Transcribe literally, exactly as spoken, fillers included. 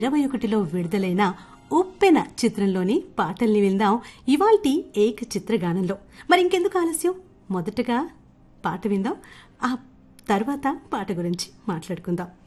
ఇరవై ఒకటిలో విడుదలైన ఉప్పెన చిత్రంలోని పాటల్ని విందాం ఇవాల్టి ఏక చిత్రగానంలో. మరి ఇంకెందుకు ఆలస్యం, మొదటగా పాట విందాం, ఆ తర్వాత పాట గురించి మాట్లాడుకుందాం.